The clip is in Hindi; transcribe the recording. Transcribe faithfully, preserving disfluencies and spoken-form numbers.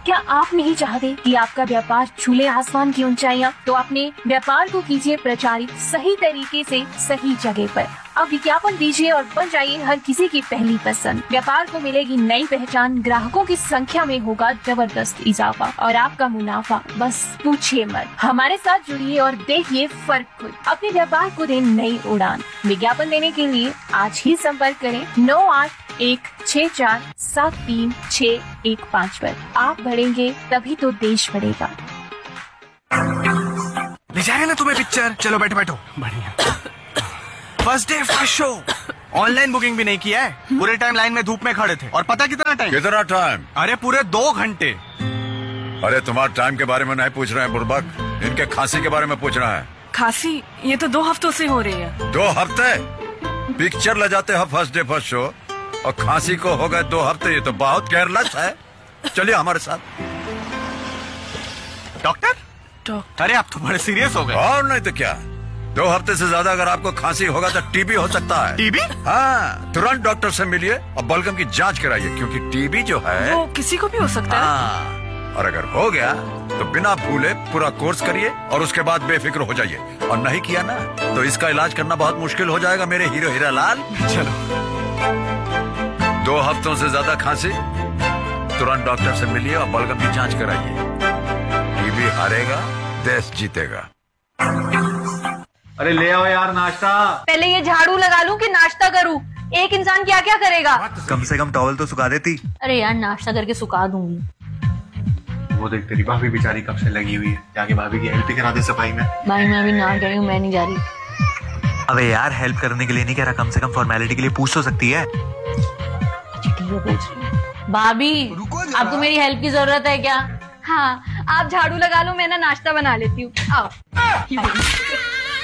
क्या आप नहीं चाहते कि आपका व्यापार छूले आसमान की ऊंचाइयां? तो अपने व्यापार को कीजिए प्रचारित सही तरीके से सही जगह पर। अब विज्ञापन दीजिए और बन जाइए हर किसी की पहली पसंद। व्यापार को मिलेगी नई पहचान, ग्राहकों की संख्या में होगा जबरदस्त इजाफा और आपका मुनाफा बस पूछिए मत। हमारे साथ जुड़िए और देखिए फर्क खुद। अपने व्यापार को दें नई उड़ान। विज्ञापन देने के लिए आज ही संपर्क करें नौ आठ एक छह चार सात तीन छह एक पाँच पर। आप बढ़ेंगे तभी तो देश बढ़ेगा। ले जाए ना तुम्हें पिक्चर। चलो बैठो बैठो। बढ़िया। First day first show. Online booking भी नहीं किया है। पूरे टाइम लाइन में धूप में खड़े थे। और पता कितना टाइम? कितना टाइम? अरे पूरे दो घंटे। अरे तुम्हारे टाइम के बारे में नहीं पूछ रहे हैं बुर्बक, इनके खांसी के बारे में पूछ रहा है। खांसी ये तो दो हफ्तों से हो रही है। दो हफ्ते? पिक्चर ले जाते हैं फर्स्ट डे फर्स्ट शो और खांसी को हो गए दो हफ्ते। ये तो बहुत केयरलेस है। चलिए हमारे साथ। डॉक्टर? डॉक्टर? अरे आप तो बड़े सीरियस हो गए। और नहीं तो क्या, दो हफ्ते से ज्यादा अगर आपको खांसी होगा तो टीबी हो सकता है। टीबी? हाँ, तुरंत डॉक्टर से मिलिए और बलगम की जांच कराइए, क्योंकि टीबी जो है वो किसी को भी हो सकता है। हाँ, और अगर हो गया तो बिना भूले पूरा कोर्स करिए और उसके बाद बेफिक्र हो जाइए। और नहीं किया ना तो इसका इलाज करना बहुत मुश्किल हो जाएगा मेरे हीरो हीरा लाल। चलो। दो हफ्तों से ज्यादा खांसी, तुरंत डॉक्टर से मिलिए और बलगम की जांच कराइए। टीबी हारेगा, देश जीतेगा। अरे ले आओ यार नाश्ता। पहले ये झाड़ू लगा लूं कि नाश्ता करूं? एक इंसान क्या क्या करेगा? कम से कम टॉवल तो सुखा देती। अरे यार नाश्ता करके सुखा दूंगी। वो देख तेरी भाभी बेचारी कब से लगी हुई है, जाके भाभी की हेल्प करा दे सफाई में। भाई मैं अभी ना गई हूँ, मैं नहीं जा रही। अबे यार हेल्प करने के लिए नहीं कह रहा, कम से कम फॉर्मेलिटी के लिए पूछ तो सकती है। भाभी आपको मेरी हेल्प की जरूरत है क्या? हाँ आप झाड़ू लगा लो, मैं ना नाश्ता बना लेती हूँ। आओ।